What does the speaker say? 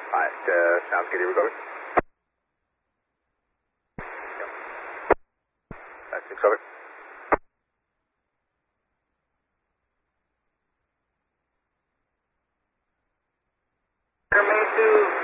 Alright, sounds good, here we go. That's 6 over. Main 2.